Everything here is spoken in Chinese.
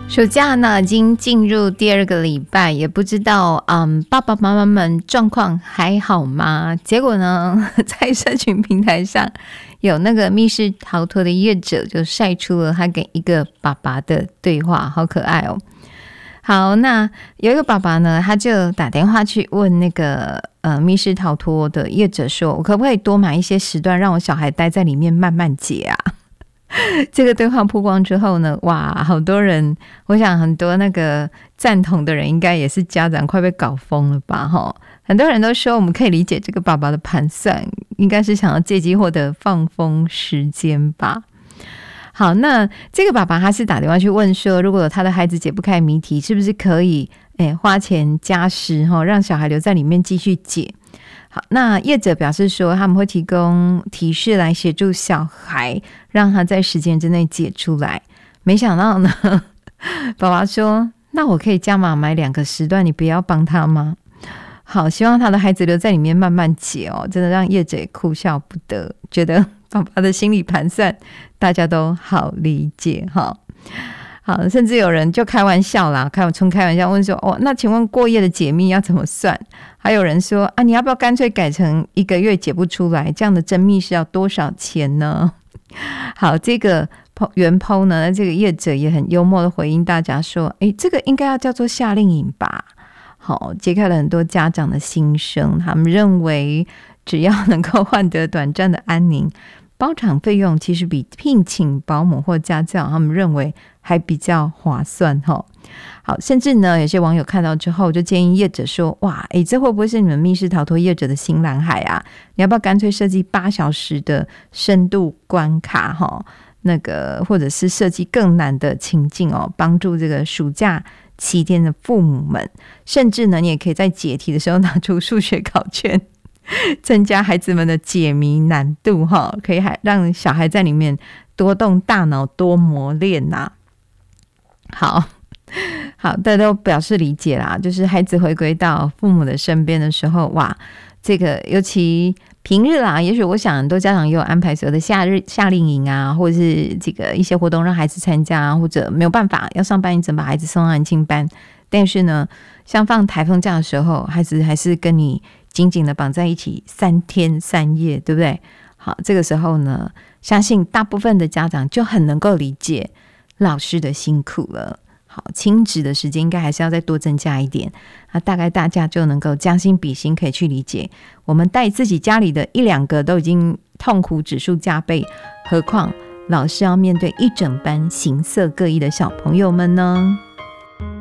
暑假呢已经进入第2个礼拜，也不知道爸爸妈妈们状况还好吗？结果呢，在社群平台上有那个密室逃脱的业者就晒出了他跟一个爸爸的对话，好可爱哦。好，那有一个爸爸呢，他就打电话去问那个密室逃脱的业者说，我可不可以多买一些时段，让我小孩待在里面慢慢解啊？这个对话曝光之后呢，哇，好多人，我想很多那个赞同的人应该也是家长快被搞疯了吧齁。很多人都说我们可以理解这个爸爸的盘算，应该是想要借机获得放风时间吧。好，那这个爸爸他是打电话去问说，如果他的孩子解不开谜题，是不是可以花钱加时让小孩留在里面继续解。好，那业者表示说他们会提供提示来协助小孩，让他在时间之内解出来。没想到呢，爸爸说，那我可以加码买2个时段，你不要帮他吗？好，希望他的孩子留在里面慢慢解哦，真的让业者也哭笑不得，觉得爸爸的心理盘算大家都好理解哈。好，甚至有人就开玩笑啦，开玩笑问说，那请问过夜的解密要怎么算？还有人说你要不要干脆改成1个月解不出来，这样的真密是要多少钱呢？好，这个原 po 呢，这个业者也很幽默的回应大家说，这个应该要叫做夏令营吧。好，揭开了很多家长的心声，他们认为只要能够换得短暂的安宁，包场费用其实比聘请保姆或家教他们认为还比较划算。好，甚至呢有些网友看到之后就建议业者说，哇，这会不会是你们密室逃脱业者的新蓝海啊？你要不要干脆设计8小时的深度关卡那个，或者是设计更难的情境帮助这个暑假期间的父母们。甚至呢你也可以在解题的时候拿出数学考卷，增加孩子们的解谜难度可以让小孩在里面多动大脑，多磨练啊。好，大家都表示理解啦，就是孩子回归到父母的身边的时候，哇，这个尤其平日啦，也许我想很多家长也有安排所有的夏令营啊，或者是这个一些活动让孩子参加，或者没有办法要上班，你怎么把孩子送到安亲班？但是呢，像放台风假的时候，孩子还是跟你紧紧的绑在一起3天3夜，对不对？好，这个时候呢，相信大部分的家长就很能够理解老师的辛苦了。好，亲子的时间应该还是要再多增加一点，大概大家就能够将心比心，可以去理解我们带自己家里的1-2个都已经痛苦指数加倍，何况老师要面对一整班形色各异的小朋友们呢？